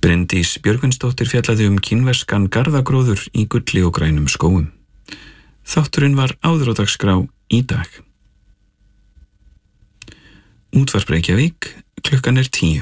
Bryndís Björgvinsdóttir fjallaði kínverskan garðagróður í gulli og grænum skógum. Þátturinn var áður á dagskrá í dag. Útvarp Reykjavík, klukkan 10.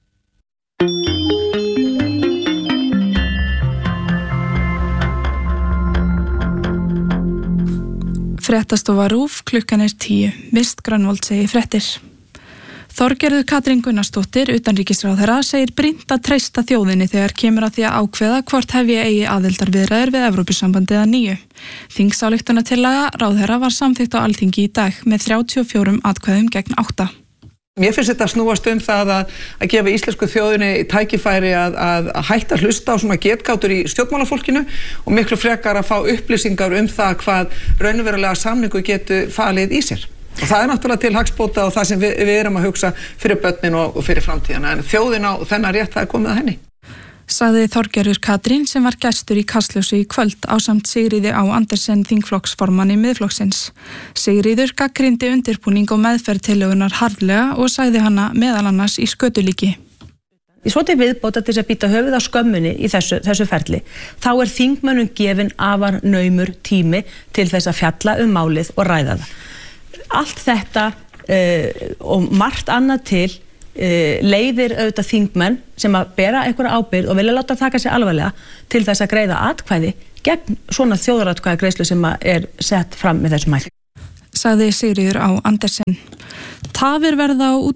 Fréttastofa RÚV, klukkan 10. Vist Grönvold segir fréttir. Þorgerður Katrín Gunnarsdóttir, utanríkisráðherra, segir brýnt að treysta þjóðinni þegar kemur að því að ákveða hvort hefji eigi aðildarviðræður við Evrópusambandið að nýju. Þingsályktunartillaga ráðherra var samþykkt á Alþingi í dag með 34 atkvæðum gegn 8. Mér finnst þetta snúast það að gefa íslensku þjóðinni tækifæri að hætta að hlusta á svona getgátur í stjórnmálafólkinu og miklu frekar að fá upplýsingar það hvað raunverulega samningu getur falið í sér. Og það náttúrulega til hagsbóta og það sem við erum að hugsa fyrir börnin og fyrir framtíðina. En þjóðin á þennan rétt það komið að henni. Sagði Þorgerður Katrín sem var gestur í Kastljósi í kvöld ásamt Sigríði Á Andersen þingflokksformanni Miðflokksins. Sigríður gagnrýndi undirbúning og meðferð tillögunnar harðlega og sagði hana meðal annars í skötulíki. Í svo til viðbóta til að býta höfuð á skömmunni í þessu ferli, þá þingmönnum gefinn afar naumur tími til þess að fjalla málið og ræða það. Allt þetta og margt annað til leiðir auðvitað þingmenn sem að bera einhverja ábyrgð og vilja láta taka sig alvarlega til þess að greiða atkvæði gegn svona þjóðaratkvæðagreiðslu sem að sett fram með þessum hætti. Sagði Sigríður Á Andersen. Tafir verða á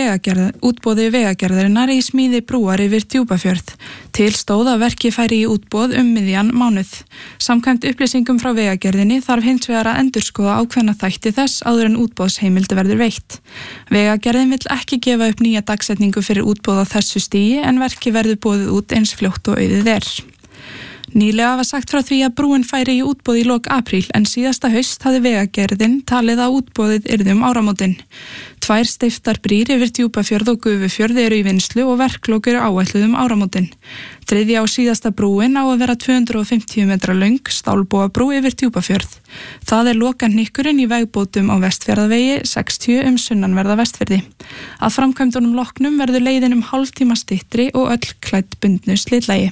útboði vegagerðarinnar í smíði brúar yfir Djúpafjörð. Til stóð að verki færi í útboð miðjan mánuð. Samkvæmt upplýsingum frá vegagerðinni þarf hins vegar að endurskoða ákveðna þætti þess áður en útboðsheimild verður veitt. Vegagerðin vill ekki gefa upp nýja dagsetningu fyrir útboð á þessu stigi en verki verður boðið út eins fljótt og auðið Nýlega var sagt frá því að brúin færi í útboð í lok apríl en síðasta haust hafði vegagerðin talið að útboðið yrði áramótin. 2 steyptar brýr yfir Djúpafjörð og Gufufjörð eru í vinnslu og verklok eru áætluð áramótin. 3. og síðasta brúin á að vera 250 metra löng stálbóabrú yfir Djúpafjörð. Það lokahnykkurinn í vegbótum á Vestfjarðavegi 60 sunnanverða Vestfirði. Að framkvæmdunum loknum verður leiðin hálftíma styttri og öll klædd bundnu slitlagi.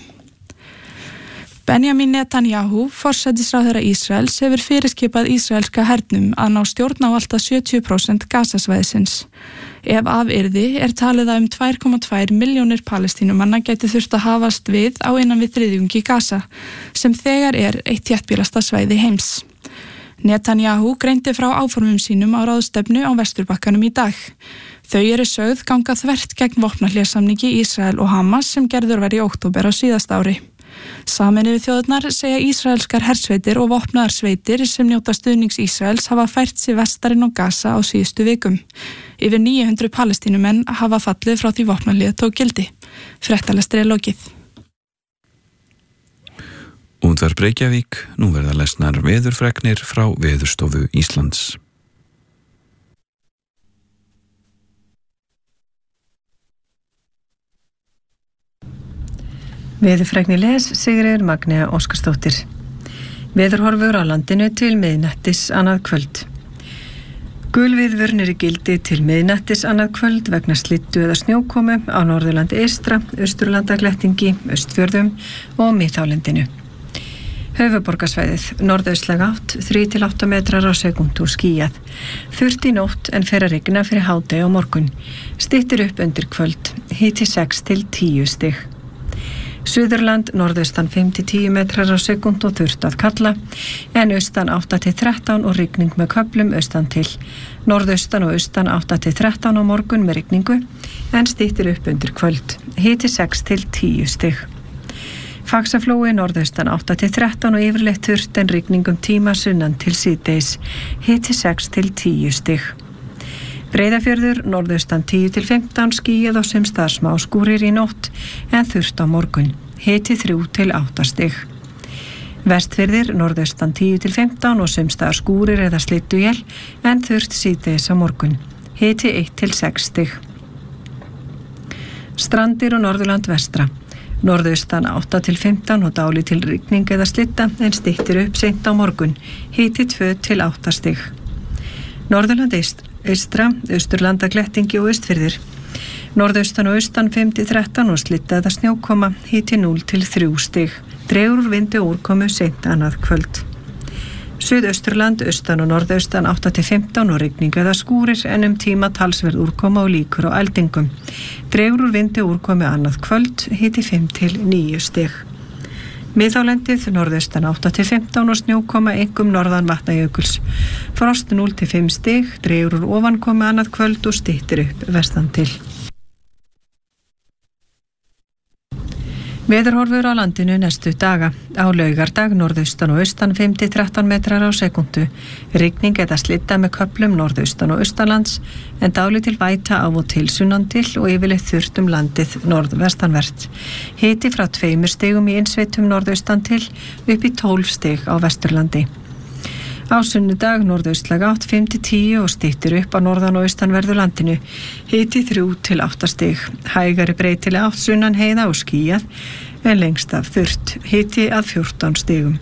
Benjamin Netanyahu, forsætisráðherra Ísraels, hefur fyrirskipað ísraelska hernum að ná stjórn á allt að 70% Gazasvæðisins. Ef af yrði talið að 2,2 milljónir palestínumanna gæti þurft að hafast við á innan við þriðjungi Gaza, sem þegar eitt þéttbýlasta svæði heims. Netanyahu greindi frá áformum sínum á ráðstefnu á Vesturbakkanum í dag. Þau sögð ganga þvert gegn vopnahléssamningi Ísrael og Hamas sem gerður var í október á síðasta ári. Sameinuðu þjóðirnar segja ísraelskar hersveitir og vopnaðar sveitir sem njóta stuðnings Ísraels hafa fært sig vestarinn á Gaza á síðustu vikum. Yfir 900 palestínumenn hafa fallið frá því vopnahlé tók gildi. Fréttalestri lokið. Útvarp Reykjavík, nú verða lesnar veðurfregnir frá Veðurstofu Íslands. Veðurfregni les Sigríður Magnea Óskarsdóttir. Veðurhorfur á landinu til miðnættis annað kvöld. Gulviðvörun í gildi til miðnættis annað kvöld vegna slyddu eða snjókomu á Norðurlandi eystra, Austurlandaglettingi, Austfjörðum og miðhálendinu. Höfuðborgarsvæðið, norðaustlæg átt, 3-8 metrar á sekúndu skýjað. Þurrt í nótt en fer að rigna fyrir hádegi á morgun. Styttir upp undir kvöld, hiti 6-10 stig. Suðurland, norðaustan 5-10 metrar á sekúndu og þurrt að kalla, en austan 8-13 og rigning með köflum austan til. Norðaustan og austan 8-13 á morgun með rigningu, en styttir upp undir kvöld. Hiti 6-10 stig. Faxaflói, norðaustan 8-13 og yfirleitt þurrt en rigningum tíma sunnan til síðdegis. Hiti 6-10 stig. Breiðafjörður, norðaustan 10-15 skýjað og sumstaðar smá skúrir í nótt en þurrt á morgun. Hiti 3-8 stig. Vestfirðir, norðaustan 10-15 og sumstaðar skúrir eða slydduél en þurrt síðdegis á morgun. Hiti 1-6 stig. Strandir og Norðurland vestra. Norðaustan 8-15 og dálítil rigning eða slydda en styttir upp seint á morgun. Hiti 2-8 stig. Norðurland eystra, Austurlandaglettingi og Austfirðir. Norðaustan og austan 5-13 og slydda eða snjókoma, hiti 0-3 stig. Dregur úr vindi og úrkomu seint annað kvöld. Suðausturland, austan og norðaustan 8-15 og rigning eða skúrir en tíma talsverð úrkoma og líkur á eldingum. Dregur úr vindi og úrkomu annað kvöld, hiti 5-9 stig. Miðhálendið, norðaustan 8-15 og snjókoma einkum norðan Vatnajökuls. Frost 0-5 stig, dregur úr ofankomu annað kvöld og styttir upp vestan til. Veðurhorfur á landinu næstu daga. Á laugardag norðaustan og austan 5-13 metrar á sekúndu. Rigning eða slydda með köflum norðaustan og austanlands en dálítil væta af og til sunnantil og yfirleitt þurrt landið norðvestanvert. Hiti frá 2 stigum í innsveitum norðaustan til upp í 12 stig á Vesturlandi. Á sunnudag norðaustlæg átt 5-10 og styttir upp á norðan og austanverðu landinu. Hiti 3-8 stig. Hægari breytileg átt sunnan heiða og skýjað en lengst af þurrt. Hiti að 14 stigum.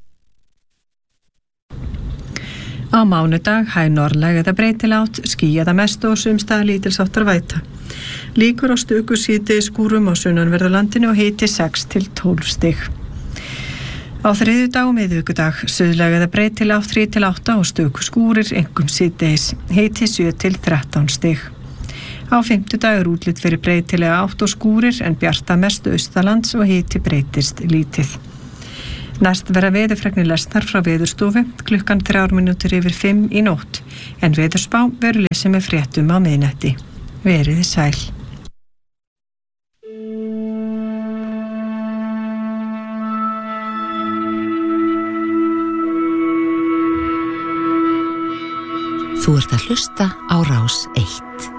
Á mánudag hæg norðlæg eða breytileg átt, skýjað að mestu og sumstaðar lítilsháttar væta. Líkur á stöku síðdegis skúrum á sunnanverðu landinu og hiti 6-12 stig. Á þriðjudag og miðvikudag, suðlæg eða breytileg átt 3-8 og stöku skúrir, einkum síðdegis, hiti 7-13 stig. Á fimmtudag útlit fyrir breytilega átt og skúrir en bjarta mestu austalands og hiti breytist lítið. Næst verða veðurfregnir lesnar frá Veðurstofu klukkan 5:03 í nótt, en veðurspá verður lesið með fréttum á miðnætti. Veriði sæl. Þú ert að hlusta á Rás 1.